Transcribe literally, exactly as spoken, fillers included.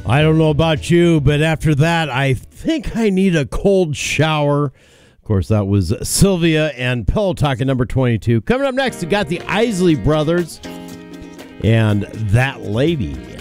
I don't know about you, but after that, I think I need a cold shower. Of course, that was Sylvia and Pillow Talk at number twenty-two. Coming up next, we got the Isley Brothers and That Lady.